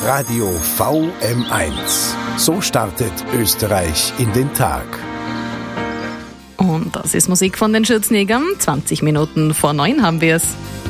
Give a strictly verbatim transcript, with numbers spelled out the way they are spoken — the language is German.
Radio V M eins. So startet Österreich in den Tag. Und das ist Musik von den Schürzenjägern. zwanzig Minuten vor neun haben wir es.